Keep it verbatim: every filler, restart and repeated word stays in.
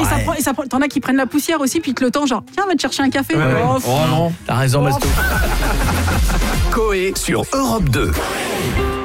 et ça prend, et ça prend, t'en as qui prennent la poussière aussi, puis que le temps, genre, tiens, va te chercher un café. Ouais, ouais. Oh, Oh non, t'as raison, Masto. Coé sur Europe deux.